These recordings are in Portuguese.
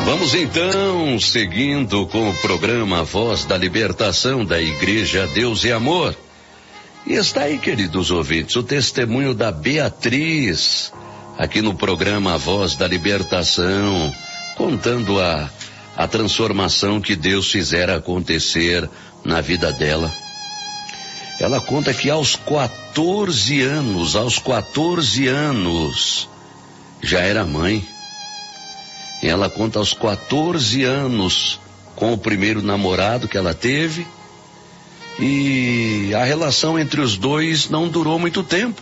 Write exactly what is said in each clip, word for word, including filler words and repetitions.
Vamos então, seguindo com o programa Voz da Libertação da Igreja Deus e Amor. E está aí, queridos ouvintes, o testemunho da Beatriz, aqui no programa Voz da Libertação, contando a, a transformação que Deus fizera acontecer na vida dela. Ela conta que aos quatorze anos, aos quatorze anos, já era mãe. E ela conta aos quatorze anos com o primeiro namorado que ela teve, e a relação entre os dois não durou muito tempo.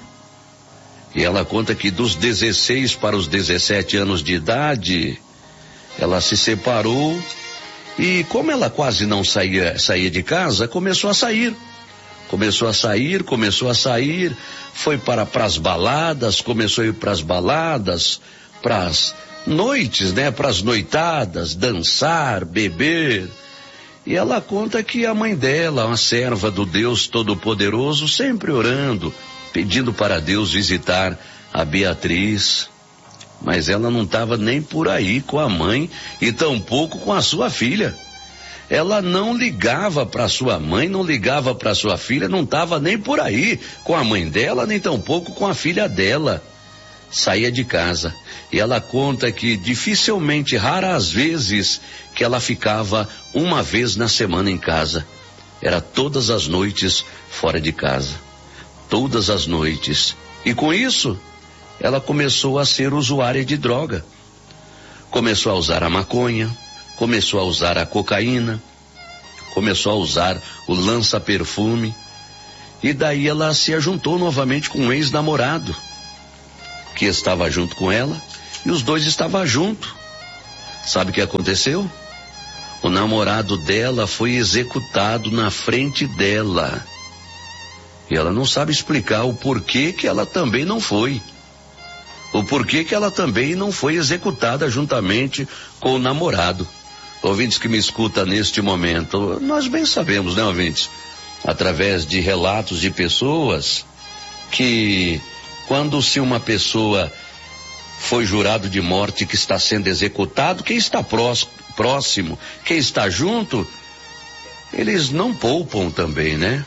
E ela conta que dos dezesseis para os dezessete anos de idade, ela se separou, e como ela quase não saía, saía de casa, começou a sair. Começou a sair, começou a sair, foi para as baladas, começou a ir para as baladas, para as noites, né, para as noitadas, dançar, beber. E ela conta que a mãe dela, uma serva do Deus Todo-Poderoso, sempre orando, pedindo para Deus visitar a Beatriz. Mas ela não estava nem por aí com a mãe e tampouco com a sua filha. Ela não ligava para sua mãe, não ligava para sua filha, não estava nem por aí com a mãe dela, nem tampouco com a filha dela. Saía de casa. E ela conta que dificilmente, raras vezes, que ela ficava uma vez na semana em casa. Era todas as noites fora de casa. Todas as noites. E com isso, ela começou a ser usuária de droga. Começou a usar a maconha, começou a usar a cocaína, começou a usar o lança-perfume. E daí ela se ajuntou novamente com um ex-namorado, que estava junto com ela, e os dois estavam juntos. Sabe o que aconteceu? O namorado dela foi executado na frente dela. E ela não sabe explicar o porquê que ela também não foi. O porquê que ela também não foi executada juntamente com o namorado. Ouvintes que me escutam neste momento, nós bem sabemos, né, ouvintes? Através de relatos de pessoas que, quando se uma pessoa foi jurado de morte que está sendo executado, quem está próximo, quem está junto, eles não poupam também, né?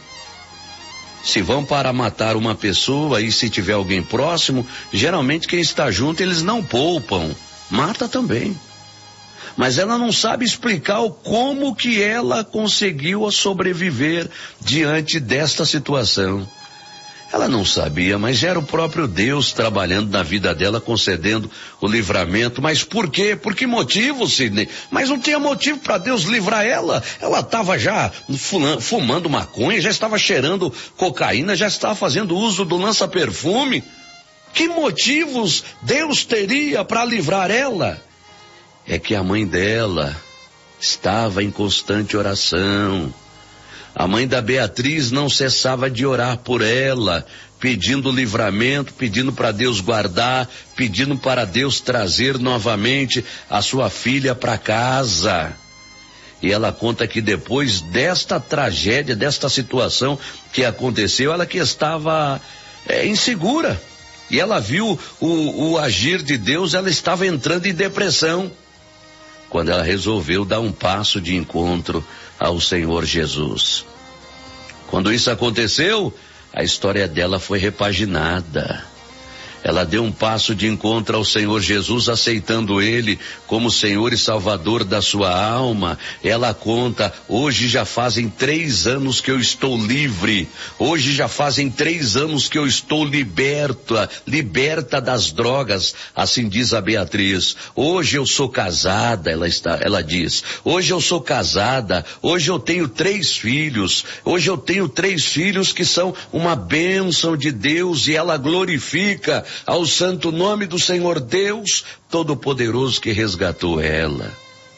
Se vão para matar uma pessoa e se tiver alguém próximo, geralmente quem está junto eles não poupam, mata também. Mas ela não sabe explicar o como que ela conseguiu sobreviver diante desta situação. Ela não sabia, mas era o próprio Deus trabalhando na vida dela, concedendo o livramento. Mas por quê? Por que motivo, Sidney? Mas não tinha motivo para Deus livrar ela. Ela estava já fumando maconha, já estava cheirando cocaína, já estava fazendo uso do lança-perfume. Que motivos Deus teria para livrar ela? É que a mãe dela estava em constante oração. A mãe da Beatriz não cessava de orar por ela, pedindo livramento, pedindo para Deus guardar, pedindo para Deus trazer novamente a sua filha para casa. E ela conta que depois desta tragédia, desta situação que aconteceu, ela que estava é, insegura. E ela viu o, o agir de Deus, ela estava entrando em depressão. Quando ela resolveu dar um passo de encontro ao Senhor Jesus. Quando isso aconteceu, a história dela foi repaginada. Ela deu um passo de encontro ao Senhor Jesus, aceitando Ele como Senhor e Salvador da sua alma. Ela conta, hoje já fazem três anos que eu estou livre. Hoje já fazem três anos que eu estou liberta, liberta das drogas, assim diz a Beatriz. Hoje eu sou casada, ela está, ela diz. Hoje eu sou casada, hoje eu tenho três filhos. Hoje eu tenho três filhos que são uma bênção de Deus e ela glorifica ao santo nome do Senhor Deus Todo-Poderoso que resgatou ela.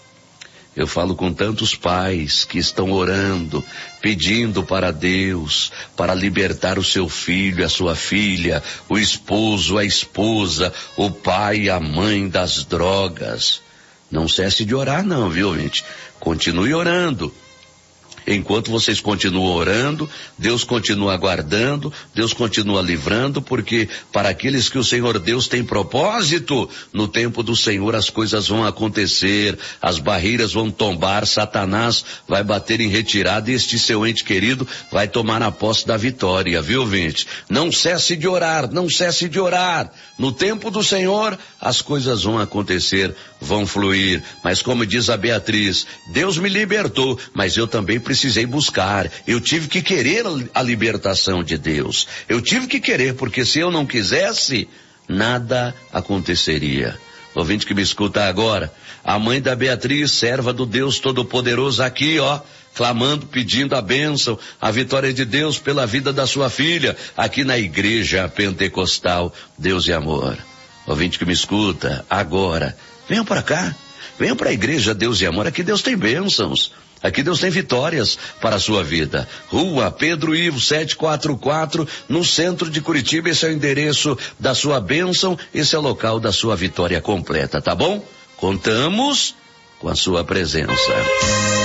Eu falo com tantos pais que estão orando, pedindo para Deus, para libertar o seu filho, a sua filha, o esposo, a esposa, o pai, a mãe das drogas. Não cesse de orar não, viu, gente? Continue orando. Enquanto vocês continuam orando, Deus continua guardando, Deus continua livrando, porque para aqueles que o Senhor Deus tem propósito, no tempo do Senhor as coisas vão acontecer, as barreiras vão tombar, Satanás vai bater em retirada e este seu ente querido vai tomar a posse da vitória, viu, ouvinte? Não cesse de orar, não cesse de orar. No tempo do Senhor, as coisas vão acontecer, vão fluir. Mas como diz a Beatriz, Deus me libertou, mas eu também precisei buscar. Eu tive que querer a libertação de Deus. Eu tive que querer, porque se eu não quisesse, nada aconteceria. Ouvinte que me escuta agora, a mãe da Beatriz, serva do Deus Todo-Poderoso, aqui, ó, clamando, pedindo a bênção, a vitória de Deus pela vida da sua filha, aqui na Igreja Pentecostal Deus e Amor. Ouvinte que me escuta agora, venham para cá, venham para a Igreja Deus e Amor, aqui Deus tem bênçãos. Aqui Deus tem vitórias para a sua vida. Rua Pedro Ivo, setecentos e quarenta e quatro, no centro de Curitiba. Esse é o endereço da sua bênção, esse é o local da sua vitória completa, tá bom? Contamos com a sua presença.